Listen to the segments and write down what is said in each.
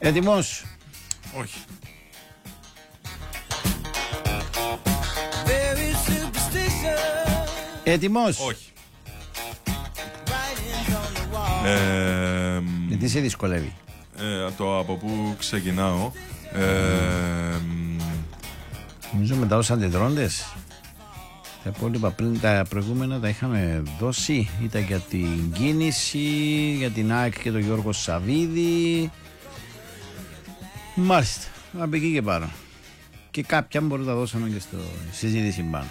Έτοιμος? Όχι. Έτοιμος? Όχι. Γιατί σε δυσκολεύει? Το από πού ξεκινάω. Νομίζω με τα όσα αντιδρώντες. Τα υπόλοιπα πριν, τα προηγούμενα τα είχαμε δώσει. Ήταν για την κίνηση, για την ΑΕΚ και τον Γιώργο Σαββίδη. Μάλιστα, από εκεί και πάνω. Και κάποια μπορεί να τα δώσαμε και στο συζήτηση πάνω.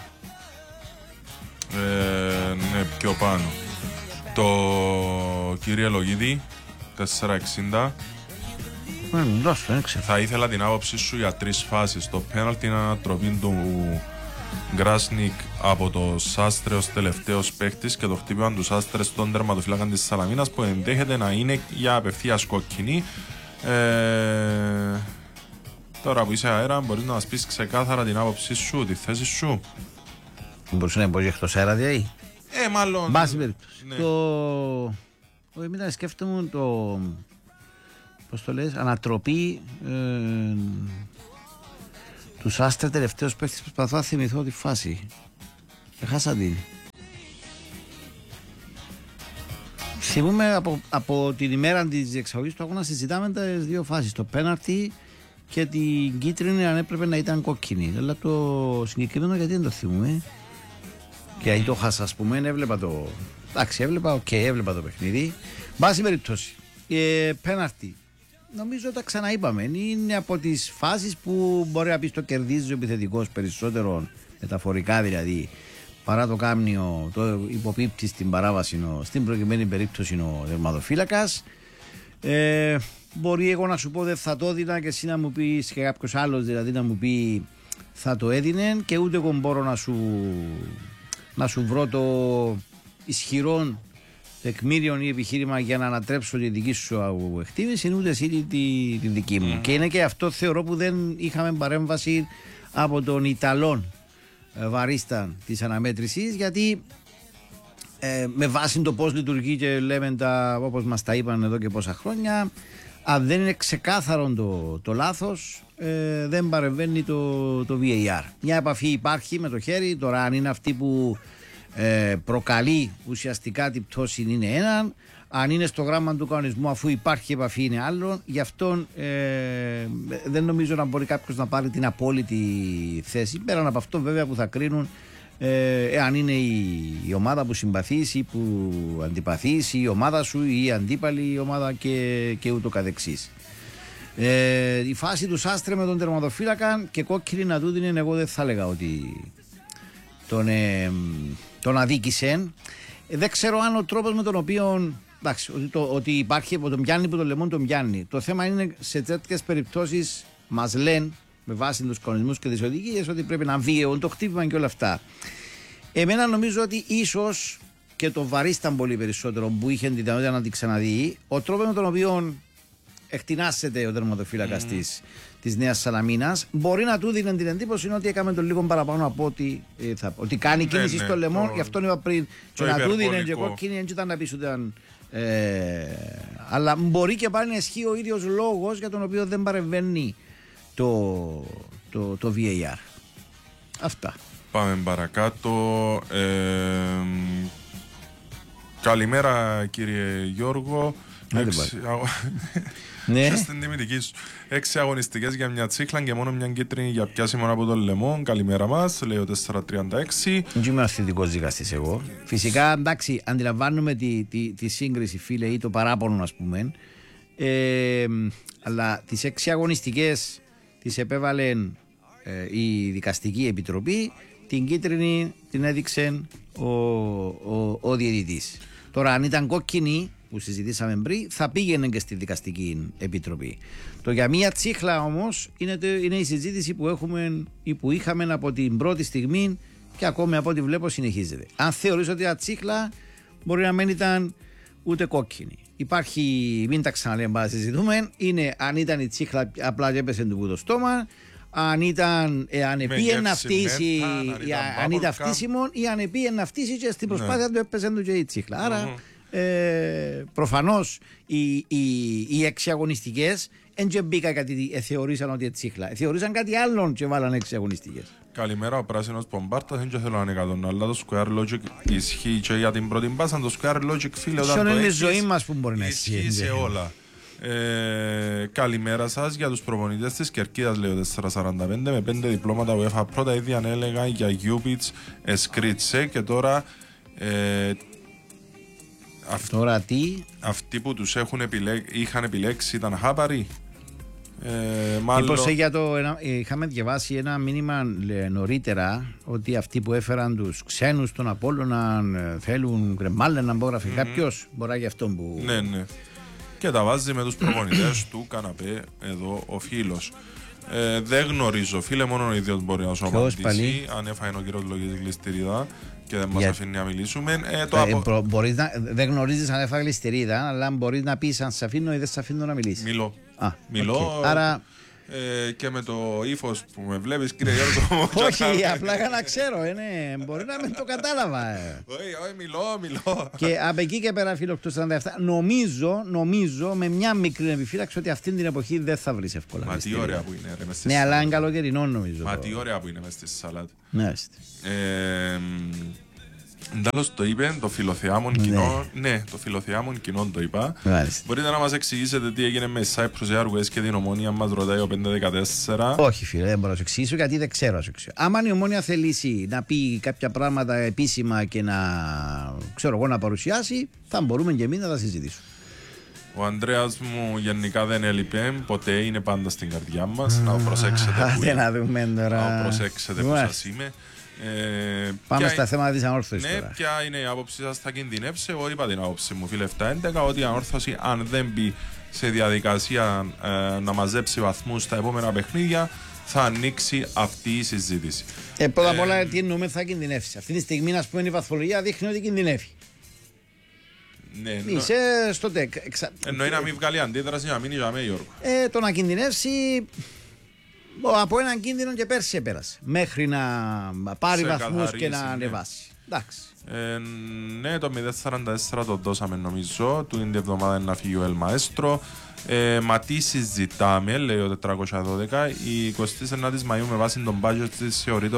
Ναι, πιο πάνω. Το κύριε Λογίδη 460. Δώσ' το, δεν ξέρω. Θα ήθελα την άποψή σου για 3 φάσεις. Το πέναλτι είναι ανατροπή του Γκράσνικ από το Σάστρε ως τελευταίος παίκτης και το χτύπημα του Σάστρε στον τερματοφύλακα της Σαλαμίνας που ενδέχεται να είναι για απευθείας κόκκινη. Τώρα που είσαι αέρα μπορείς να μας πεις ξεκάθαρα την άποψή σου, τη θέση σου. Μπορούσε να μπορεί εκτός αέρα δηλαδή. Μάλλον. Μπάση περίπτωση. Ναι. Μετά σκέφτομαι το. Πώς το λες, ανατροπή του Σάστρε τελευταίος παίκτης. Προσπαθώ να θυμηθώ τη φάση. Έχασα την. Θυμούμε από την ημέρα της διεξαγωγής του αγώνα συζητάμε τις δύο φάσεις. Το πέναρτι και την κίτρινη αν έπρεπε να ήταν κόκκινη. Αλλά το συγκεκριμένο γιατί δεν το θυμούμε. Και γιατί το χάσα, ας πούμε, έβλεπα το. Εντάξει, έβλεπα το παιχνίδι. Μπάση περιπτώσει. Πέναρτι. Νομίζω τα ξαναείπαμε. Είναι από τις φάσεις που μπορεί να πει το κερδίζει ο επιθετικός περισσότερο, μεταφορικά δηλαδή, παρά το κάμνιο, το υποπίπτει στην παράβαση, στην προκειμένη περίπτωση ο τερματοφύλακας. Μπορεί εγώ να σου πω δεν θα το έδινα και εσύ να μου πεις και κάποιος άλλος δηλαδή να μου πει θα το έδινε και ούτε εγώ μπορώ να σου βρω το ισχυρό τεκμήριο ή επιχείρημα για να ανατρέψω τη δική σου εκτίμηση, ούτε εσύ τη δική μου. Και είναι και αυτό θεωρώ που δεν είχαμε παρέμβαση από τον Ιταλόν βαρίστα της αναμέτρησης, γιατί με βάση το πώς λειτουργεί και λέμε όπως μας τα είπαν εδώ και πόσα χρόνια, αν δεν είναι ξεκάθαρο το λάθος, δεν παρεμβαίνει το VAR. Μια επαφή υπάρχει με το χέρι, τώρα αν είναι αυτή που προκαλεί ουσιαστικά την πτώση είναι έναν, αν είναι στο γράμμα του κανονισμού αφού υπάρχει επαφή είναι άλλο. Γι' αυτό δεν νομίζω να μπορεί κάποιος να πάρει την απόλυτη θέση, πέραν από αυτό βέβαια που θα κρίνουν αν είναι η ομάδα που συμπαθείς ή που αντιπαθείς, ή η ομάδα σου ή η αντίπαλη ομάδα και ούτω καθεξής. Η φάση του Σάστρε με τον τερματοφύλακα και κόκκινη να του δίνει, εγώ δεν θα έλεγα ότι τον αδίκησε. Δεν ξέρω αν ο τρόπος με τον οποίο, εντάξει, ότι υπάρχει από τον πιάνει που τον λεμόν τον πιάνει. Το θέμα είναι σε τέτοιες περιπτώσεις μας λένε με βάση τους κανονισμούς και τις οδηγίες ότι πρέπει να βίαιο το χτύπημα και όλα αυτά. Εμένα νομίζω ότι ίσως και το βαρίσταν πολύ περισσότερο που είχε την δυνατότητα να την ξαναδεί. Ο τρόπος με τον οποίο εκτινάσσεται ο τερματοφύλακας της Νέας Σαλαμίνας μπορεί να του δίνει την εντύπωση ότι έκαμε τον λίγο παραπάνω από ότι κάνει κίνηση στο λαιμό. Γι' αυτό είπα πριν. Και να του δίνει και κόκκινη, δεν ήταν να πει ότι ήταν. Αλλά μπορεί και πάλι να ισχύει ο ίδιος λόγος για τον οποίο δεν παρεμβαίνει το VAR. Αυτά. Πάμε παρακάτω. Καλημέρα κύριε Γιώργο. Ναι. Στην τιμητική σου. 6 αγωνιστικές για μια τσίχλα και μόνο μια κίτρινη για πιάσιμο από τον λαιμό. Καλημέρα μας, λέει ο 436. Δεν είμαι αστυνομικός δικαστής εγώ. Φυσικά, εντάξει, αντιλαμβάνουμε τη σύγκριση, φίλε, ή το παράπονο, ας πούμε. Αλλά τις 6 αγωνιστικές τις επέβαλε η δικαστική επιτροπή. Την κίτρινη την έδειξε ο διαιτητής. Τώρα, αν ήταν κόκκινη, που συζητήσαμε πριν, θα πήγαινε και στη δικαστική επιτροπή. Το για μία τσίχλα όμως είναι η συζήτηση που έχουμε ή που είχαμε από την πρώτη στιγμή και ακόμη από ό,τι βλέπω συνεχίζεται. Αν θεωρείς ότι η τσίχλα μπορεί να μην ήταν ούτε κόκκινη. Υπάρχει, μην τα ξαναλέμε, να συζητούμε, είναι αν ήταν η τσίχλα απλά και έπεσε του το στόμα, αν ήταν επίε να φτύσει, αν ήταν φτύσιμο ή αν επίε να φτύσει και στην προσπάθεια του έπεσε του και η τσίχλα. Άρα Προφανώς οι 6 αγωνιστικές δεν μπήκα κάτι, θεωρήσαν ότι τσίχλα. Θεωρήσαν κάτι άλλο και βάλαν 6 αγωνιστικές. Καλημέρα, ο πράσινος Πομπάρτας, δεν θέλω να είναι εκατόν, αλλά το Square Logic ισχύει και για την πρώτη μπάσα. Το Square Logic, φίλε, όταν το είναι η έχεις, ζωή μας που μπορεί να ισχύει σε όλα. Καλημέρα σας για τους προπονητές της Κερκίδας, λέει ο 445, με 5 διπλώματα UEFA. Πρώτα ήδη ανέλεγα για Γιούπιτς, Εσκρίτσε και τώρα τώρα τι? Αυτοί που τους είχαν επιλέξει ήταν Χάπαροι. Μήπως είχαμε διαβάσει ένα μήνυμα νωρίτερα ότι αυτοί που έφεραν τους ξένους στον Απόλλωνα θέλουν κρεμάλε να μπόγραφε κάποιος. Μπορεί για αυτό που... Ναι. Και τα βάζει με τους προπονητές του καναπέ εδώ ο φίλος. Δεν γνωρίζω, φίλε, μόνο ο ίδιος μπορεί να σου απαντήσει. Αν έφαγε ο κύριος Λογής γλιστηρίδα και δεν μας αφήνει να μιλήσουμε. Δεν γνωρίζεις αν έφαγε γλιστηρίδα, αλλά μπορείς να πεις αν σε αφήνω ή δεν σε αφήνω να μιλήσεις. Μιλώ. Άρα... και με το ύφος που με βλέπεις, κύριε Γιώργο. Όχι, απλά για να ξέρω, μπορεί να μην το κατάλαβα. Όχι, μιλώ. Και από εκεί και πέρα, φίλο 847, νομίζω με μια μικρή επιφύλαξη ότι αυτή την εποχή δεν θα βρεις εύκολα. Μα τι ωραία που είναι, ρε. Ναι, αλλά είναι καλοκαιρινό, νομίζω. Μα τι ωραία που είναι μες στη σαλάτα. Ναι, Ντάλλος το είπε, το φιλοθεάμον κοινό. Ναι, το φιλοθεάμον κοινό το είπα. Μπορείτε να μας εξηγήσετε τι έγινε με Cyprus Airways και την Ομόνια, μας ρωτάει ο 514. Όχι, φίλε, δεν μπορώ να σου εξηγήσω γιατί δεν ξέρω να σου εξηγήσω. Άμα η Ομόνια θελήσει να πει κάποια πράγματα επίσημα και να παρουσιάσει, θα μπορούμε και εμείς να τα συζητήσουμε. Ο Ανδρέας μου γενικά δεν έλειπε, ποτέ είναι πάντα στην καρδιά μας. Να προσέξετε που σας είμαι. Πάμε στα θέματα της ανόρθωσης. Ναι, ποια είναι η άποψη σας, θα κινδυνεύσει? Εγώ είπα την άποψη μου, φίλε 711, ότι η ανόρθωση, αν δεν μπει σε διαδικασία να μαζέψει βαθμούς στα επόμενα παιχνίδια, θα ανοίξει αυτή η συζήτηση. Πρώτα απ' όλα, τι εννοούμε θα κινδυνεύσει? Αυτή τη στιγμή, ας πούμε, η βαθμολογία δείχνει ότι κινδυνεύει. Ναι, είσαι στο ΤΕΚ. Εννοεί να μην βγάλει αντίδραση, να μείνει για μέ, Γιώργο. Το να κινδυνεύσει. Από έναν κίνδυνο και πέρσι επέρασε. Μέχρι να πάρει βαθμούς και να ανεβάσει. Εντάξει. Ναι, το 044 το δώσαμε νομίζω. Του είναι την εβδομάδα να φύγει ο Ελ Μαέστρο. Μα τι συζητάμε, λέει ο 412. Η 29η Μαΐου με βάση τον budget της θεωρείται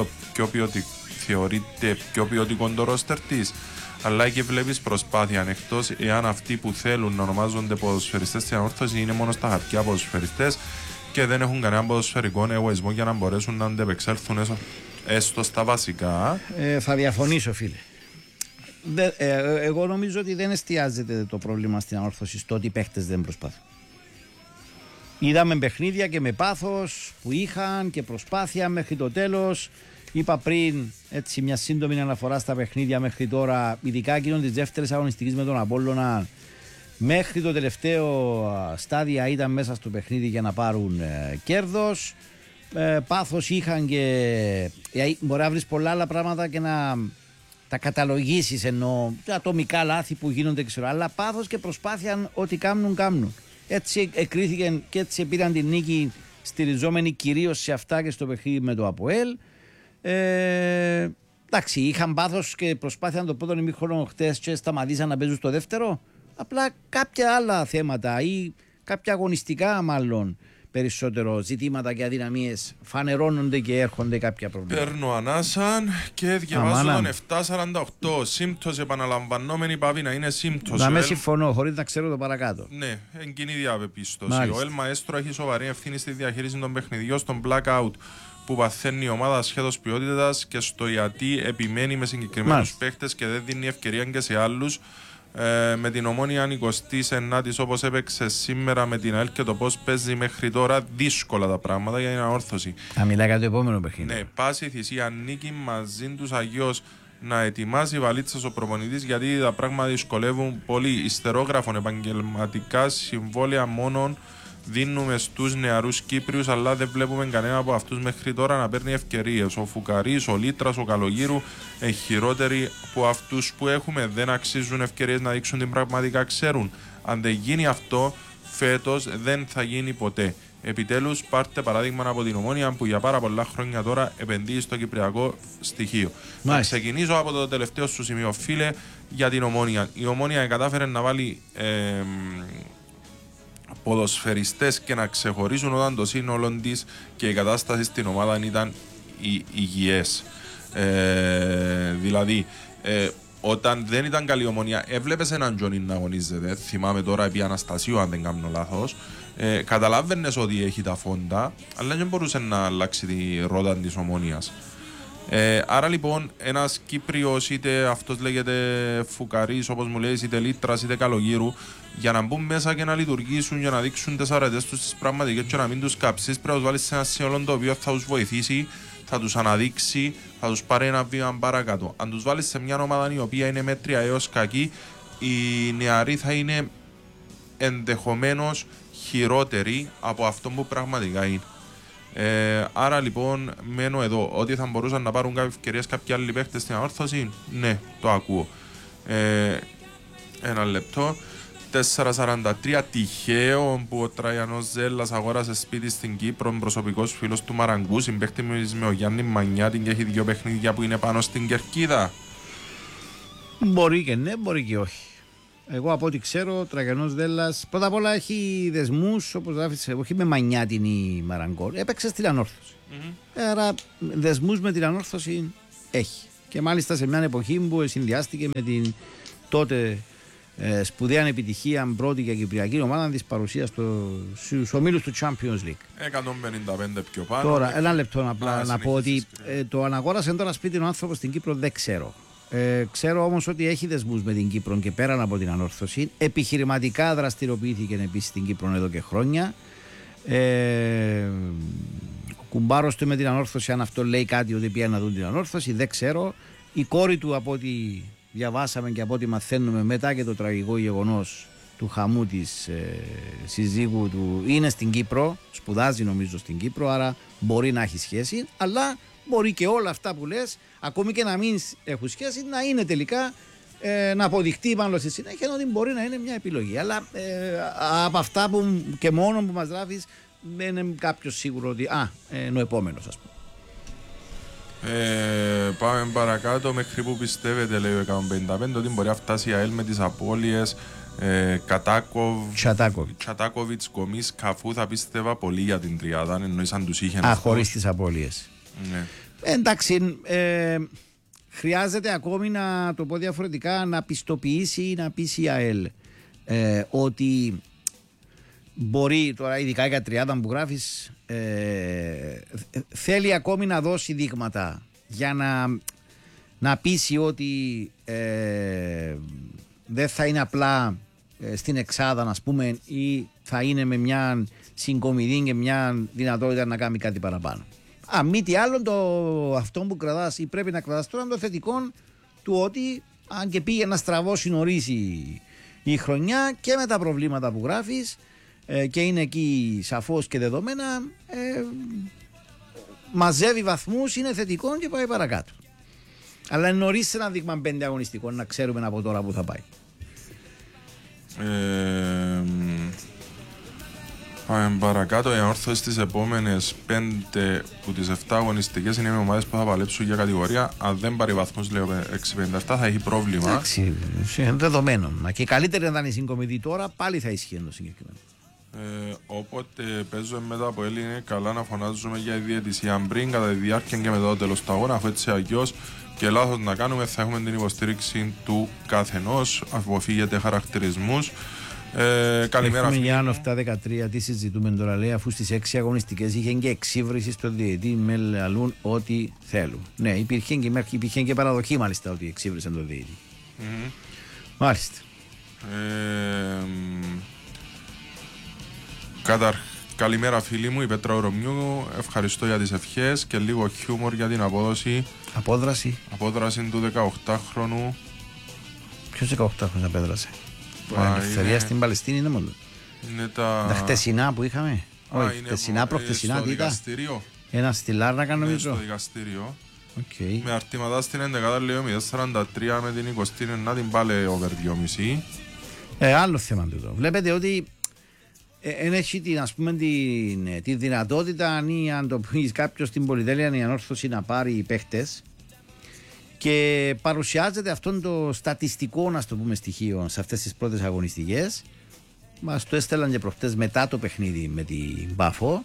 πιο ποιοτικό το ρόστερ της. Αλλά και βλέπεις προσπάθεια, εκτός εάν αυτοί που θέλουν να ονομάζονται ποδοσφαιριστές στην ανόρθωση είναι μόνο στα χαρτιά ποδοσφαιριστές και δεν έχουν κανένα ποδοσφαιρικό εγωισμό για να μπορέσουν να αντεπεξέλθουν έστω στα βασικά. Θα διαφωνήσω, φίλε. Εγώ νομίζω ότι δεν εστιάζεται το πρόβλημα στην ανόρθωση στο ότι οι παίχτες δεν προσπάθουν. Είδαμε παιχνίδια και με πάθος που είχαν και προσπάθεια μέχρι το τέλος. Είπα πριν, έτσι, μια σύντομη αναφορά στα παιχνίδια μέχρι τώρα, ειδικά εκείνον της δεύτερης αγωνιστικής με τον Απόλλωνα. Μέχρι το τελευταίο στάδια ήταν μέσα στο παιχνίδι για να πάρουν κέρδος. Πάθος είχαν και μπορεί να βρεις πολλά άλλα πράγματα και να τα καταλογίσεις, ενώ ατομικά λάθη που γίνονται, ξέρω, αλλά πάθος και προσπάθεια ό,τι κάνουν. Έτσι εκρίθηκαν και έτσι πήραν την νίκη, στηριζόμενοι κυρίως σε αυτά και στο παιχνίδι με το ΑΠΟΕΛ. Εντάξει, είχαν πάθος και προσπάθεια το πρώτο ημίχρονο χτες και σταματήσαν να παίζουν στο δεύτερο. Απλά κάποια άλλα θέματα ή κάποια αγωνιστικά μάλλον περισσότερο ζητήματα και αδυναμίες φανερώνονται και έρχονται κάποια προβλήματα. Παίρνω ανάσαν και διαβάζω τον 748. Σύμπτωση επαναλαμβανόμενη πάβει να είναι σύμπτωση. Να με συμφωνώ, χωρίς να ξέρω το παρακάτω. Ναι, εγκινή διαπεπίστωση. Ο Ελ Μαέστρο έχει σοβαρή ευθύνη στη διαχείριση των παιχνιδιών, στον blackout που παθαίνει η ομάδα σχέδος ποιότητας και στο γιατί επιμένει με συγκεκριμένους παίχτες και δεν δίνει ευκαιρία και σε άλλους. Με την Ομόνια 29η όπως έπαιξε σήμερα με την ΑΕΛ και το πώς παίζει μέχρι τώρα, δύσκολα τα πράγματα για την ανόρθωση. Θα μιλάει για το επόμενο παιχνίδι. Ναι, πάση θυσία νίκη μαζί τους αγιώς να ετοιμάζει βαλίτσες ο προπονητής, γιατί τα πράγματα δυσκολεύουν πολύ. Ιστερόγραφων επαγγελματικά συμβόλαια μόνον δίνουμε στους νεαρούς Κύπριους, αλλά δεν βλέπουμε κανένα από αυτούς μέχρι τώρα να παίρνει ευκαιρίες. Ο Φουκαρής, ο Λίτρας, ο Καλογύρου, χειρότεροι από αυτούς που έχουμε, δεν αξίζουν ευκαιρίες να δείξουν την πραγματικά ξέρουν. Αν δεν γίνει αυτό, φέτος δεν θα γίνει ποτέ. Επιτέλους, πάρτε παράδειγμα από την Ομόνοια που για πάρα πολλά χρόνια τώρα επενδύει στο κυπριακό στοιχείο. Να ξεκινήσω από το τελευταίο σου σημείο, φίλε, για την Ομόνοια. Η Ομόνοια κατάφερε να βάλει ποδοσφαιριστές και να ξεχωρίσουν όταν το σύνολο της και η κατάσταση στην ομάδα ήταν υγιές. Δηλαδή, όταν δεν ήταν καλή Ομόνοια, έβλεπες έναν Τζονί να αγωνίζεται. Θυμάμαι τώρα επί Αναστασίου, αν δεν κάνω λάθος. Καταλάβαινες ότι έχει τα φόντα, αλλά δεν μπορούσε να αλλάξει τη ρότα της Ομόνοιας. Άρα λοιπόν, ένας Κύπριος, είτε αυτός λέγεται Φουκαρής, όπως μου λέει, είτε Λίτρας, είτε Καλογύρου, για να μπουν μέσα και να λειτουργήσουν, για να δείξουν τις αρετές τους στις πραγματικές και να μην τους κάψεις, πρέπει να τους βάλεις σε ένα σύνολο το οποίο θα τους βοηθήσει, θα τους αναδείξει, θα τους πάρει ένα βήμα παρακάτω. Αν τους βάλεις σε μια ομάδα η οποία είναι μέτρια έως κακή, οι νεαροί θα είναι ενδεχομένως χειρότεροι από αυτό που πραγματικά είναι. Άρα λοιπόν μένω εδώ. Ότι θα μπορούσαν να πάρουν κάποιες ευκαιρίες κάποιοι άλλοι παίχτες στην ανόρθωση, ναι, το ακούω. Ένα λεπτό. 4.43, τυχαίο που ο Τραϊανός Ζέλλας αγόρασε σπίτι στην Κύπρο, προσωπικός φίλος του Μαραγκού, συμπαίχτη με ο Γιάννη Μανιάτη και έχει δύο παιχνίδια που είναι πάνω στην Κερκίδα. Μπορεί και ναι, μπορεί και όχι. Εγώ από ό,τι ξέρω, ο Τραγιανός Δέλλας πρώτα απ' όλα έχει δεσμούς, όπως γράφει, όχι με Μανιάτιν ή Μαραγκό. Έπαιξε στην ανόρθωση. Άρα δεσμούς με την ανόρθωση έχει. Και μάλιστα σε μια εποχή που συνδυάστηκε με την τότε σπουδαία επιτυχία πρώτη και κυπριακή ομάδα της παρουσίας στους ομίλους του Champions League. 155 πιο πάνω. Τώρα, ένα λεπτό απλά να πω ότι το αναγόρασε τώρα σπίτι ο άνθρωπος στην Κύπρο δεν ξέρω. Ξέρω όμως ότι έχει δεσμούς με την Κύπρο και πέραν από την ανόρθωση. Επιχειρηματικά δραστηριοποιήθηκε επίσης στην Κύπρο εδώ και χρόνια. Ο κουμπάρος του με την ανόρθωση, αν αυτό λέει κάτι ότι πήγαν να δουν την ανόρθωση, δεν ξέρω. Η κόρη του, από ό,τι διαβάσαμε και από ό,τι μαθαίνουμε μετά και το τραγικό γεγονός του χαμού της συζύγου του, είναι στην Κύπρο, σπουδάζει νομίζω στην Κύπρο, άρα μπορεί να έχει σχέση, αλλά μπορεί και όλα αυτά που λες, ακόμη και να μην έχουν σχέση, να είναι τελικά να αποδειχτεί πάνω στη συνέχεια ότι μπορεί να είναι μια επιλογή. Αλλά από αυτά που και μόνο που μας γράφεις, δεν είναι κάποιος σίγουρο ότι είναι ο επόμενος, ας πούμε. Πάμε παρακάτω. Μέχρι που πιστεύετε, λέει ο 155, ότι μπορεί να φτάσει η ΑΕΛ με τις απώλειες Τσατάκοβιτς, Κομής, Καφού? Θα πίστευα πολύ για την τριάδα, εννοείς αν τους είχε χωρίς τις απώλειες. Ναι. Εντάξει, χρειάζεται ακόμη, να το πω διαφορετικά, να πιστοποιήσει ή να πείσει η ΑΕΛ ότι μπορεί, τώρα ειδικά για τριάδα που γράφεις, θέλει ακόμη να δώσει δείγματα για να πείσει ότι δεν θα είναι απλά στην εξάδα, ας πούμε, ή θα είναι με μια συγκομιδή και μια δυνατότητα να κάνει κάτι παραπάνω. Μη τι άλλο, αυτό που κρατάς ή πρέπει να κρατάς τώρα είναι το θετικό του ότι αν και πήγε να στραβώσει νωρίς η χρονιά και με τα προβλήματα που γράφεις και είναι εκεί σαφώς και δεδομένα, μαζεύει βαθμούς, είναι θετικό και πάει παρακάτω. Αλλά νωρίς ένα δείγμα 5 αγωνιστικών να ξέρουμε από τώρα που θα πάει. Πάμε παρακάτω. Η ανόρθωση στις επόμενες 5 που τις 7 αγωνιστικές είναι με ομάδες που θα παλέψουν για κατηγορία. Αν δεν πάρει βαθμούς, λέω 6-57, θα έχει πρόβλημα. Εντάξει, δεδομένο. Και καλύτερα να ήταν η συγκομιδή τώρα, πάλι θα ισχύει το συγκεκριμένο. Όποτε παίζουμε μετά από Έλλη, είναι καλά να φωνάζουμε για διαιτησία πριν, κατά τη διάρκεια και μετά το τέλος του αγώνα. Αφού έτσι αγιώς και λάθος να κάνουμε, θα έχουμε την υποστήριξη του καθενός. Αποφύγετε χαρακτηρισμούς. Καλημέρα. Έχουμε για 7-13, τι συζητούμε τώρα, λέει, αφού στις 6 αγωνιστικές είχε και εξύβριση στο διαιτητή με λαλούν ό,τι θέλουν. Ναι, υπήρχε και παραδοχή μάλιστα ότι εξύβρισαν το διαιτητή. Μάλιστα. Καλημέρα φίλοι μου, η Πέτρα Ορομιού. Ευχαριστώ για τις ευχές και λίγο χιούμορ για την απόδοση. Απόδραση του 18χρονου. Ποιος 18χρονος απέδρασε? Ελευθερία στην Παλαιστίνη είναι μόνο. Είναι τα χτεσινά που είχαμε. Όχι, χτεσινά, προχτεσινά, τι ήταν? Ένα στη Λάρνακα νομίζω. Στο δικαστήριο. Με αρτηματά στην 11η, λέω 0.43, με την 29η πάλι over 2,5. Άλλο θέμα τούτο. Βλέπετε ότι εν έχει τη δυνατότητα, ή αν το πει κάποιο στην πολυτέλεια, η ανόρθωση να πάρει παίχτες, και παρουσιάζεται αυτόν το στατιστικό, να το πούμε, στοιχείο σε αυτές τις πρώτες αγωνιστικές. Μας το έστελαν και προχτές μετά το παιχνίδι με την Πάφο.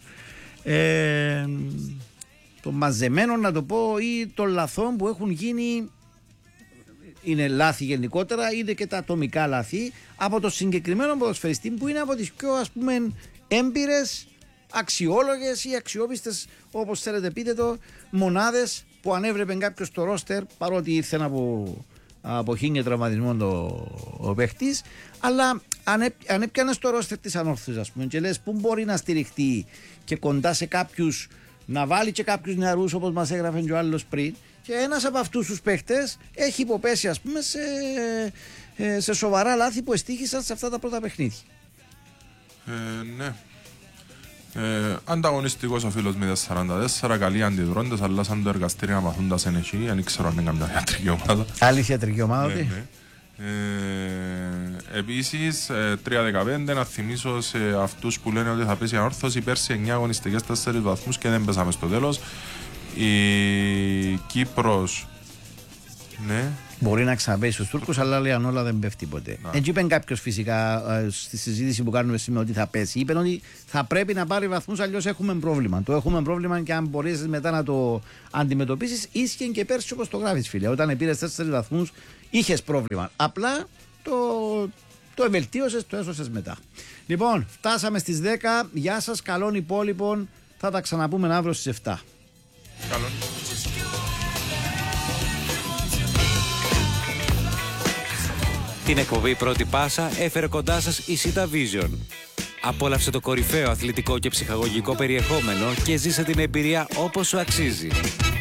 Το μαζεμένο, να το πω, ή των λαθών που έχουν γίνει, είναι λάθη γενικότερα, είτε και τα ατομικά λάθη από το συγκεκριμένο ποδοσφαιριστή, που είναι από τις πιο, ας πούμε, έμπειρες, αξιόλογες ή αξιόπιστες, όπως θέλετε πείτε το, μονάδες που ανέβρεπε κάποιος στο ρόστερ, παρότι ήρθε από χίνια τραυματισμό ο παίχτης, αλλά αν έπιανε στο ρόστερ της ανόρθωσης, ας πούμε, και λες πού μπορεί να στηριχτεί και κοντά σε κάποιους, να βάλει και κάποιους νεαρούς, όπως μας έγραφε και ο άλλος πριν, και ένας από αυτούς τους παίχτες έχει υποπέσει, ας πούμε, σε σοβαρά λάθη που εστίχησαν σε αυτά τα πρώτα παιχνίδια. Ναι. Ανταγωνιστικός ο φίλος 044, καλοί αντιδρόντες, αλλά σαν το εργαστήριο να μαθούν τα σενεχή, δεν ξέρω αν είναι καμιά ιατρική ομάδα. Άλλη ιατρική ομάδα, ναι, ναι. Επίσης 3-15, να θυμίσω σε αυτούς που λένε ότι θα πέσει η ανόρθωση, πέρσι 9 αγωνιστικές 4 βαθμούς και δεν πέσαμε στο τέλος. Η Κύπρος, ναι, μπορεί να ξαναπέσει στους Τούρκους, αλλά λέει αν όλα δεν πέφτει ποτέ. Έτσι είπε κάποιος φυσικά στη συζήτηση που κάνουμε σήμερα ότι θα πέσει. Είπε ότι θα πρέπει να πάρει βαθμούς, αλλιώς έχουμε πρόβλημα. Το έχουμε πρόβλημα, και αν μπορείς μετά να το αντιμετωπίσεις, ίσχυε και πέρσι, όπως το γράφεις, φίλε. Όταν πήρες 4 βαθμούς, είχες πρόβλημα. Απλά το ευελτίωσες, το έσωσες μετά. Λοιπόν, φτάσαμε στις 10. Γεια σας, καλών υπόλοιπων. Θα τα ξαναπούμε αύριο στις 7. Καλό. Την εκπομπή Πρώτη Πάσα έφερε κοντά σας η Sita Vision. Απόλαυσε το κορυφαίο αθλητικό και ψυχαγωγικό περιεχόμενο και ζήσε την εμπειρία όπως σου αξίζει.